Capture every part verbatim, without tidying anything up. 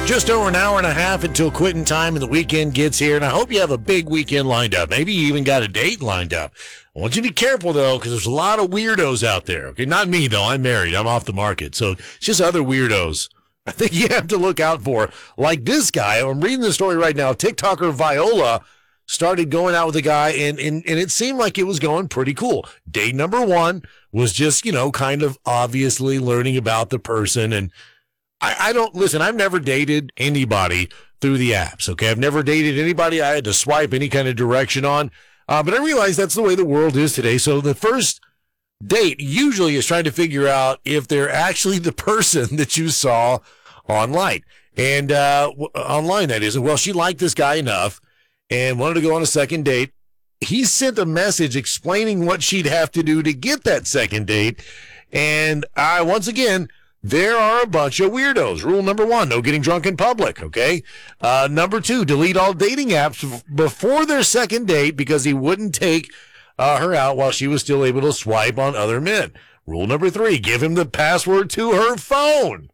Just over an hour and a half until quitting time and the weekend gets here, and I hope you have a big weekend lined up. Maybe you even got a date lined up. I want you to be careful, though, because there's a lot of weirdos out there. Okay, not me, though. I'm married. I'm off the market. So it's just other weirdos I think you have to look out for. Like this guy. I'm reading the story right now. TikToker Viola started going out with a guy, and, and, and it seemed like it was going pretty cool. Date number one was just, you know, kind of obviously learning about the person. And I, I don't, listen, I've never dated anybody through the apps, okay? I've never dated anybody I had to swipe any kind of direction on. Uh, but I realize that's the way the world is today. So the first date usually is trying to figure out if they're actually the person that you saw online. And uh, w- online, that is. Well, she liked this guy enough and wanted to go on a second date. He sent a message explaining what she'd have to do to get that second date. And I, once again, there are a bunch of weirdos. Rule number one, no getting drunk in public, okay? Uh, number two, delete all dating apps f- before their second date because he wouldn't take uh, her out while she was still able to swipe on other men. Rule number three, give him the password to her phone.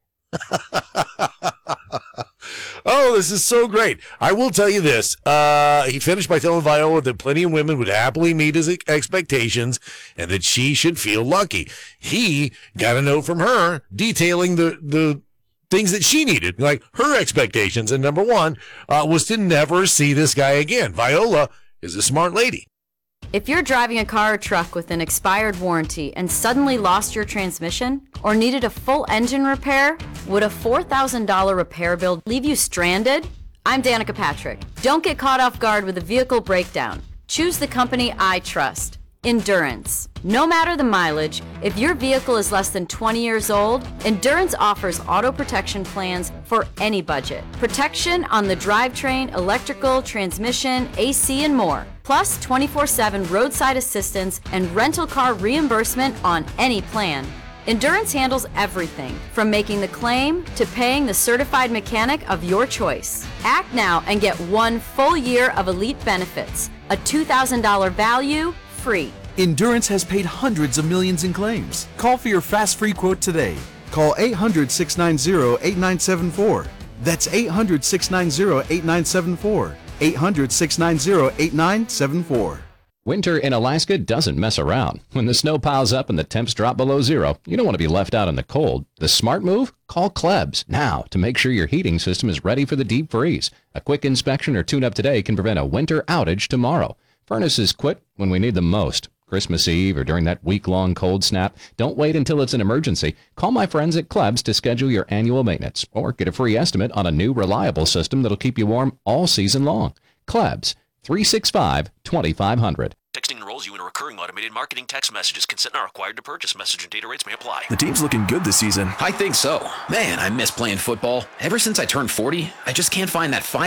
Oh, this is so great. I will tell you this. Uh, he finished by telling Viola that plenty of women would happily meet his expectations and that she should feel lucky. He got a note from her detailing the, the things that she needed, like her expectations. And number one uh, was to never see this guy again. Viola is a smart lady. If you're driving a car or truck with an expired warranty and suddenly lost your transmission or needed a full engine repair, would a four thousand dollars repair bill leave you stranded? I'm Danica Patrick. Don't get caught off guard with a vehicle breakdown. Choose the company I trust, Endurance. No matter the mileage, if your vehicle is less than twenty years old, Endurance offers auto protection plans for any budget. Protection on the drivetrain, electrical, transmission, A C, and more. Plus twenty-four seven roadside assistance and rental car reimbursement on any plan. Endurance handles everything, from making the claim to paying the certified mechanic of your choice. Act now and get one full year of elite benefits. A two thousand dollars value, free. Endurance has paid hundreds of millions in claims. Call for your fast free quote today. Call eight hundred, six nine zero, eight nine seven four. That's eight hundred, six nine zero, eight nine seven four. eight hundred, six nine zero, eight nine seven four. Winter in Alaska doesn't mess around. When the snow piles up and the temps drop below zero, you don't want to be left out in the cold. The smart move? Call Klebs now to make sure your heating system is ready for the deep freeze. A quick inspection or tune-up today can prevent a winter outage tomorrow. Furnaces quit when we need them most. Christmas Eve or during that week-long cold snap, don't wait until it's an emergency. Call my friends at Klebs to schedule your annual maintenance or get a free estimate on a new reliable system that'll keep you warm all season long. Klebs, three six five, two five zero zero. Texting enrolls you in a recurring automated marketing text messages. Consent not required to purchase. Message and data rates may apply. The team's looking good this season. I think so. Man, I miss playing football. Ever since I turned forty, I just can't find that fire.